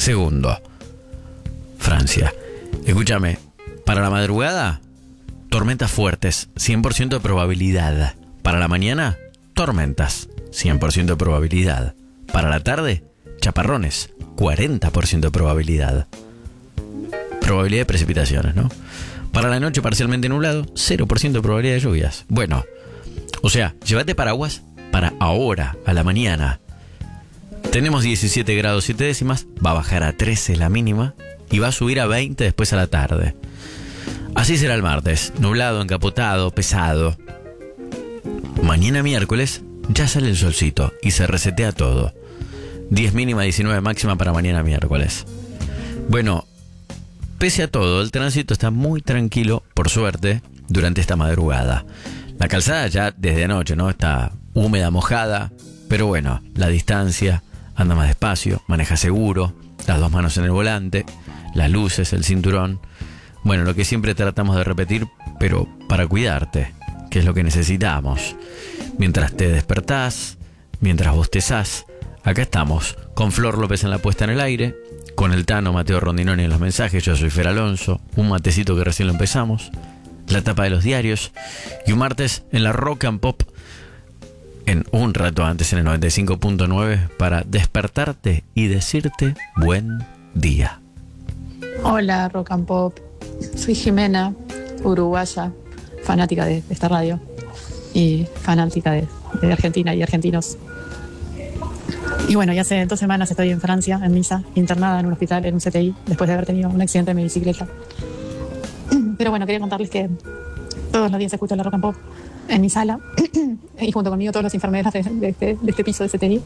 Segundo, Francia. Escúchame, para la madrugada, tormentas fuertes, 100% de probabilidad. Para la mañana, tormentas, 100% de probabilidad. Para la tarde, chaparrones, 40% de probabilidad. Probabilidad de precipitaciones, ¿no? Para la noche, parcialmente nublado, 0% de probabilidad de lluvias. Bueno, o sea, llévate paraguas para ahora, a la mañana. Tenemos 17 grados 7 décimas, va a bajar a 13 la mínima y va a subir a 20 después a la tarde. Así será el martes, nublado, encapotado, pesado. Mañana miércoles ya sale el solcito y se resetea todo. 10 mínima, 19 máxima para mañana miércoles. Bueno, pese a todo, el tránsito está muy tranquilo, por suerte, durante esta madrugada. La calzada ya desde anoche, ¿no? Está húmeda, mojada, pero bueno, la distancia, anda más despacio, maneja seguro, las dos manos en el volante, las luces, el cinturón. Bueno, lo que siempre tratamos de repetir, pero para cuidarte, que es lo que necesitamos. Mientras te despertás, mientras bostezás, acá estamos, con Flor López en la puesta en el aire, con el Tano Mateo Rondinoni en los mensajes, yo soy Fer Alonso, un matecito que recién lo empezamos, la tapa de los diarios, y un martes en la Rock and Pop, en un rato antes en el 95.9, para despertarte y decirte buen día. Hola Rock and Pop, soy Jimena, uruguaya, fanática de esta radio y fanática de Argentina y argentinos. Y bueno, ya hace 2 semanas estoy en Francia, en Niza, internada en un hospital, en un CTI, después de haber tenido un accidente en mi bicicleta. Pero bueno, quería contarles que todos los días escucho la Rock and Pop en mi sala y junto conmigo todos los enfermeras de este piso de CTI.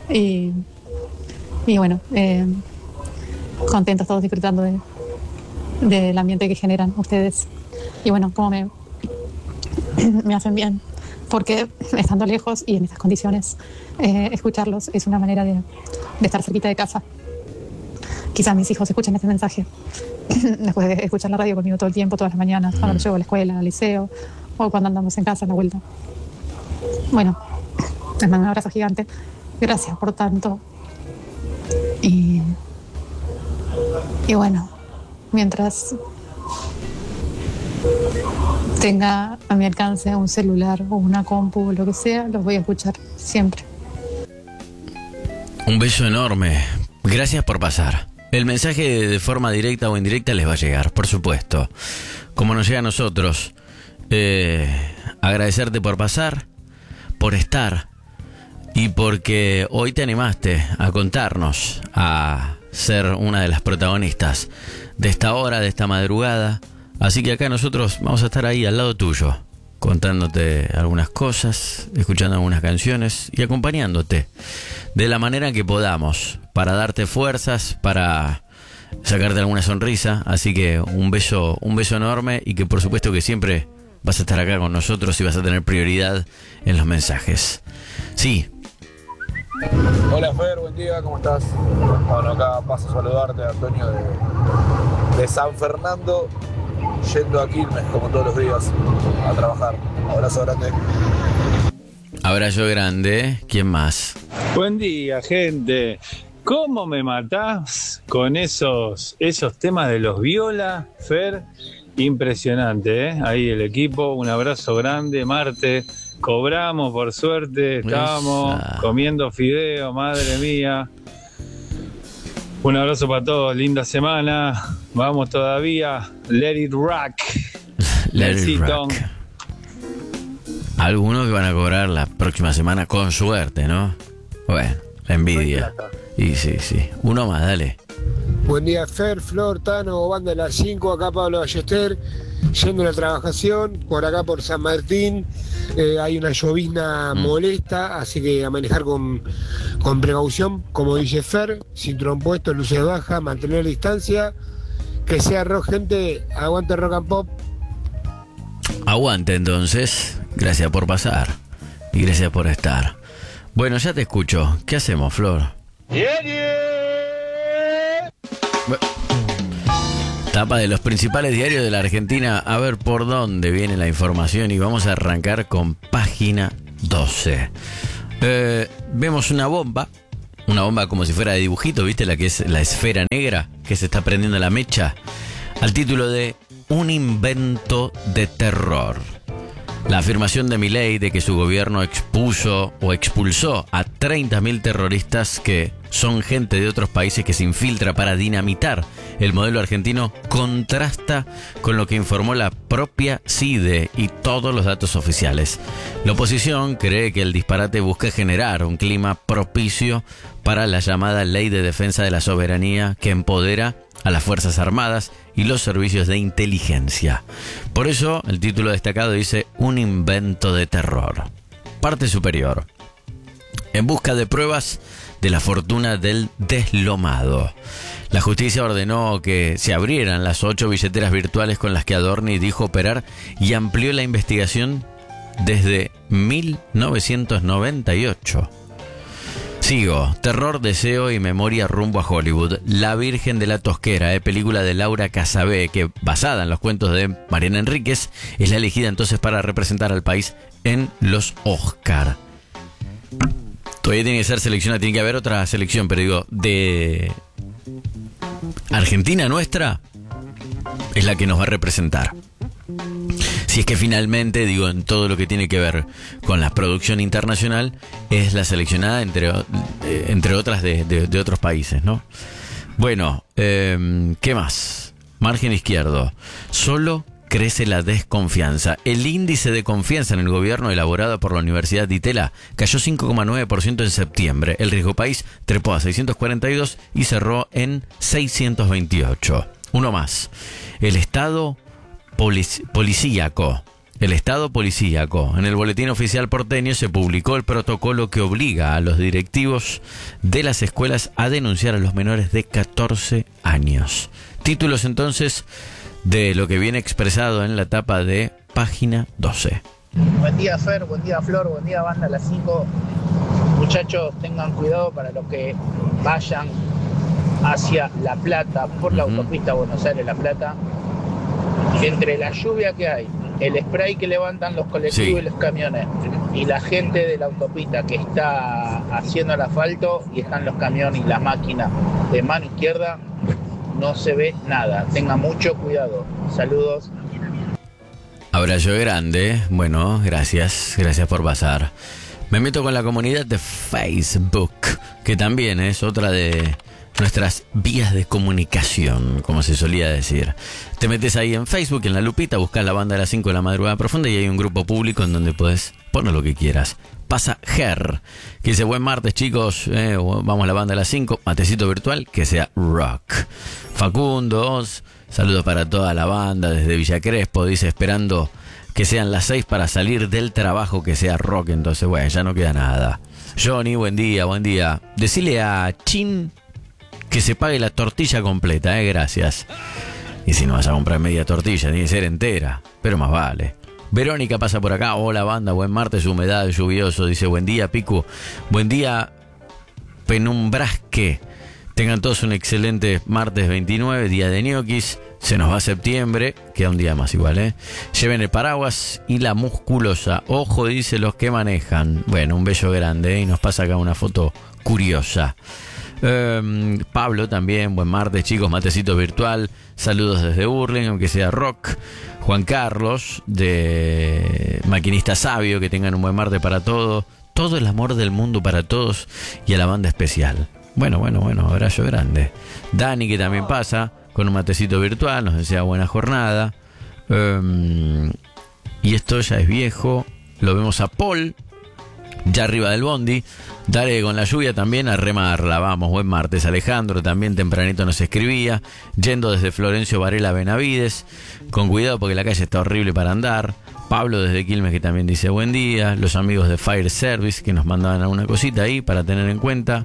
Y bueno, contentos todos disfrutando del ambiente que generan ustedes. Y bueno, como me hacen bien, porque estando lejos y en estas condiciones, escucharlos es una manera de estar cerquita de casa. Quizás mis hijos escuchen este mensaje después de escuchar la radio conmigo todo el tiempo, todas las mañanas, cuando los llevo a la escuela, al liceo, o cuando andamos en casa en la vuelta. Bueno, les mando un abrazo gigante. Gracias por tanto. Y bueno, mientras tenga a mi alcance un celular o una compu o lo que sea, los voy a escuchar siempre. Un beso enorme. Gracias por pasar. El mensaje de forma directa o indirecta les va a llegar, por supuesto. Como nos llega a nosotros. Agradecerte por pasar, por estar y porque hoy te animaste a contarnos, a ser una de las protagonistas de esta hora, de esta madrugada. Así que acá nosotros vamos a estar ahí al lado tuyo, contándote algunas cosas, escuchando algunas canciones y acompañándote de la manera que podamos, para darte fuerzas, para sacarte alguna sonrisa. Así que un beso enorme, y que por supuesto que siempre vas a estar acá con nosotros y vas a tener prioridad en los mensajes. Sí. Hola Fer, buen día, ¿cómo estás? Bueno, acá paso a saludarte, Antonio de San Fernando, yendo a Quilmes como todos los días a trabajar. Abrazo grande. Abrazo grande. ¿Quién más? Buen día, gente. ¿Cómo me matás con esos temas de los Viola, Fer? Impresionante, ¿eh? Ahí el equipo, un abrazo grande. Marte, cobramos por suerte, estábamos comiendo fideo, madre mía. Un abrazo para todos, linda semana. Vamos todavía, let it rock. Let it rock. Algunos que van a cobrar la próxima semana con suerte, ¿no? Bueno, la envidia. Y sí. Uno más, dale. Buen día, Fer, Flor, Tano, banda de las 5, acá Pablo Ballester, yendo a la trabajación, por acá por San Martín, hay una llovizna molesta, así que a manejar con precaución, como dice Fer, cinturón puesto, luces bajas, mantener la distancia, que sea rock, gente, aguante Rock and Pop. Aguante entonces, gracias por pasar y gracias por estar. Bueno, ya te escucho, ¿qué hacemos, Flor? Tapa de los principales diarios de la Argentina, a ver por dónde viene la información, y vamos a arrancar con página 12. Vemos una bomba una bomba como si fuera de dibujito, ¿viste? La que es la esfera negra que se está prendiendo la mecha, al título de Un invento de terror. La afirmación de Milei de que su gobierno expuso o expulsó a 30.000 terroristas que son gente de otros países que se infiltra para dinamitar el modelo argentino contrasta con lo que informó la propia CIDE y todos los datos oficiales. La oposición cree que el disparate busca generar un clima propicio para la llamada Ley de Defensa de la Soberanía que empodera a las Fuerzas Armadas y los servicios de inteligencia. Por eso, el título destacado dice Un invento de terror. Parte superior. En busca de pruebas de la fortuna del deslomado. La justicia ordenó que se abrieran las 8 billeteras virtuales con las que Adorni dijo operar y amplió la investigación desde 1998. Sigo. Terror, deseo y memoria rumbo a Hollywood. La Virgen de la Tosquera, película de Laura Casabé, que basada en los cuentos de Mariana Enríquez, es la elegida entonces para representar al país en los Oscar. Todavía tiene que ser seleccionada, tiene que haber otra selección, pero digo, de Argentina nuestra, es la que nos va a representar. Si es que finalmente, digo, en todo lo que tiene que ver con la producción internacional, es la seleccionada entre otras de otros países, ¿no? Bueno, ¿qué más? Margen izquierdo. Solo crece la desconfianza. El índice de confianza en el gobierno elaborado por la Universidad de Itela cayó 5,9% en septiembre. El riesgo país trepó a 642 y cerró en 628. Uno más. El Estado policíaco. El Estado policíaco. En el boletín oficial porteño se publicó el protocolo que obliga a los directivos de las escuelas a denunciar a los menores de 14 años. Títulos entonces de lo que viene expresado en la tapa de página 12. Buen día Fer, buen día Flor, buen día Banda Las 5. Muchachos, tengan cuidado para los que vayan hacia La Plata, por la autopista Buenos Aires-La Plata. Entre la lluvia que hay, el spray que levantan los colectivos y los camiones, y la gente de la autopista que está haciendo el asfalto, y están los camiones y la máquina de mano izquierda, no se ve nada. Tengan mucho cuidado. Saludos. Abrazo grande. Bueno, gracias por pasar. Me meto con la comunidad de Facebook, que también es otra de nuestras vías de comunicación, como se solía decir. Te metes ahí en Facebook, en la lupita, buscas la Banda de las 5 de la Madrugada Profunda y hay un grupo público en donde puedes poner lo que quieras. Pasa Ger, que dice: buen martes chicos, vamos a la Banda de las 5, matecito virtual, que sea rock. Facundo, saludos para toda la banda desde Villa Crespo, dice, esperando que sean las 6 para salir del trabajo, que sea rock. Entonces, bueno, ya no queda nada. Johnny, buen día. Decile a Chin que se pague la tortilla completa, gracias. Y si no vas a comprar media tortilla, tiene que ser entera, pero más vale. Verónica pasa por acá: hola banda, buen martes, humedad, lluvioso. Dice: buen día Picu, buen día Penumbrasque. Tengan todos un excelente martes 29, día de ñoquis. Se nos va septiembre, queda un día más igual, Lleven el paraguas y la musculosa. Ojo, dice los que manejan. Bueno, un beso grande, y nos pasa acá una foto curiosa. Pablo también, buen martes chicos, matecito virtual, saludos desde Burlingame, aunque sea rock. Juan Carlos, de Maquinista Sabio, que tengan un buen martes para todo el amor del mundo para todos y a la banda especial. Bueno, abrazo grande. Dani, que también pasa con un matecito virtual, nos desea buena jornada. Y esto ya es viejo, lo vemos a Paul ya arriba del bondi. Dale con la lluvia también a remarla. Vamos, buen martes. Alejandro también tempranito nos escribía, yendo desde Florencio Varela a Benavides. Con cuidado porque la calle está horrible para andar. Pablo desde Quilmes, que también dice buen día. Los amigos de Fire Service, que nos mandaban alguna cosita ahí para tener en cuenta.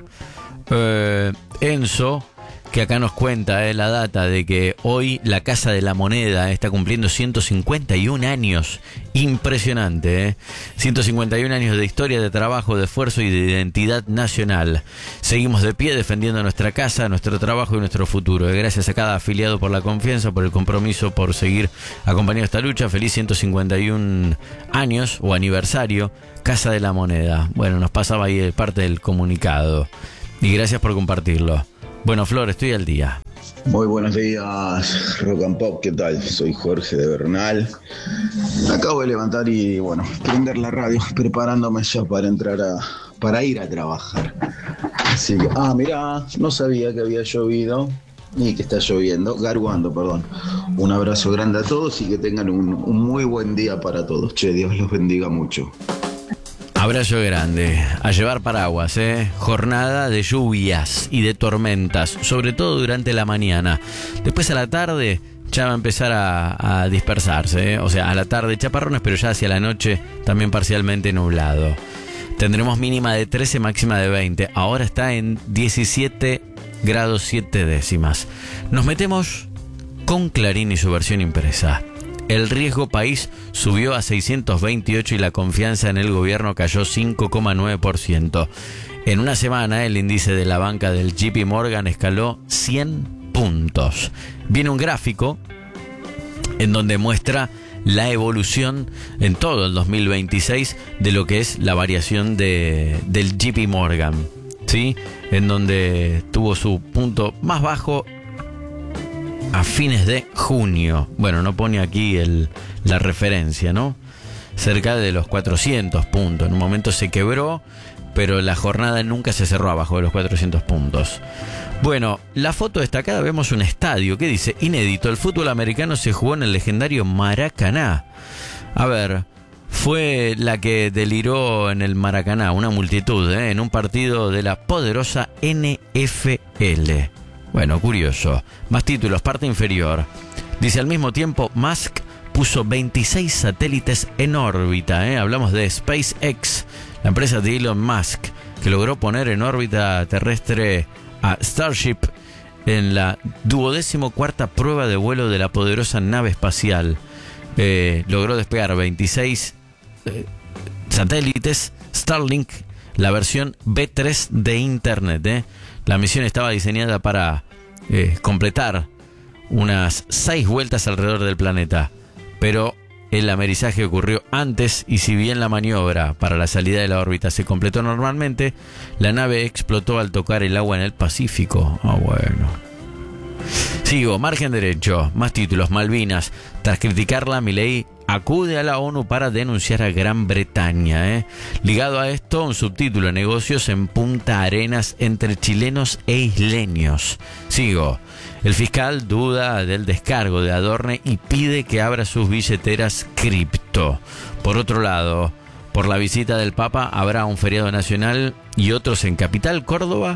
Enzo, que acá nos cuenta la data de que hoy la Casa de la Moneda está cumpliendo 151 años. Impresionante, 151 años de historia, de trabajo, de esfuerzo y de identidad nacional. Seguimos de pie defendiendo nuestra casa, nuestro trabajo y nuestro futuro. Gracias a cada afiliado por la confianza, por el compromiso, por seguir acompañando esta lucha. Feliz 151 años o aniversario, Casa de la Moneda. Bueno, nos pasaba ahí parte del comunicado. Y gracias por compartirlo. Bueno, Flor, estoy al día. Muy buenos días, Rock and Pop, ¿qué tal? Soy Jorge de Bernal. Me acabo de levantar y, prender la radio, preparándome ya para ir a trabajar. Así que, mirá, no sabía que había llovido y que está lloviendo, garguando, perdón. Un abrazo grande a todos y que tengan un muy buen día para todos. Che, Dios los bendiga mucho. Abrazo grande, a llevar paraguas, jornada de lluvias y de tormentas, sobre todo durante la mañana. Después a la tarde ya va a empezar a dispersarse, o sea, a la tarde chaparrones, pero ya hacia la noche también parcialmente nublado. Tendremos mínima de 13, máxima de 20. Ahora está en 17 grados 7 décimas. Nos metemos con Clarín y su versión impresa. El riesgo país subió a 628 y la confianza en el gobierno cayó 5,9%. En una semana el índice de la banca del JP Morgan escaló 100 puntos. Viene un gráfico en donde muestra la evolución en todo el 2026 de lo que es la variación del JP Morgan, ¿sí? En donde tuvo su punto más bajo a fines de junio. Bueno, no pone aquí la referencia, ¿no? Cerca de los 400 puntos. En un momento se quebró, pero la jornada nunca se cerró abajo de los 400 puntos. Bueno, la foto destacada, vemos un estadio que dice: inédito, el fútbol americano se jugó en el legendario Maracaná. A ver, fue la que deliró en el Maracaná, una multitud, en un partido de la poderosa NFL. Bueno, curioso. Más títulos, parte inferior. Dice: al mismo tiempo, Musk puso 26 satélites en órbita. Hablamos de SpaceX, la empresa de Elon Musk, que logró poner en órbita terrestre a Starship en la 24ª prueba de vuelo de la poderosa nave espacial. Logró despegar 26 satélites Starlink, la versión B3 de Internet. La misión estaba diseñada para completar unas 6 vueltas alrededor del planeta, pero el amerizaje ocurrió antes y si bien la maniobra para la salida de la órbita se completó normalmente, la nave explotó al tocar el agua en el Pacífico. Bueno. Sigo, margen derecho, más títulos. Malvinas, tras criticarla, Milei acude a la ONU para denunciar a Gran Bretaña. Ligado a esto, un subtítulo: negocios en Punta Arenas entre chilenos e isleños. Sigo, el fiscal duda del descargo de Adorne y pide que abra sus billeteras cripto. Por otro lado, por la visita del Papa habrá un feriado nacional y otros en Capital, Córdoba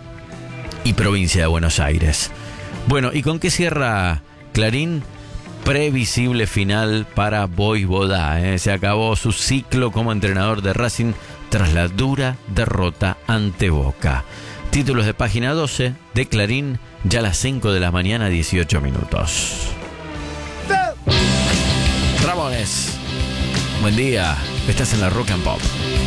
y provincia de Buenos Aires. Bueno, ¿y con qué cierra Clarín? Previsible final para Vojvoda. Se acabó su ciclo como entrenador de Racing tras la dura derrota ante Boca. Títulos de página 12 de Clarín, ya a las 5 de la mañana, 18 minutos. Ramones, buen día, estás en la Rock and Pop.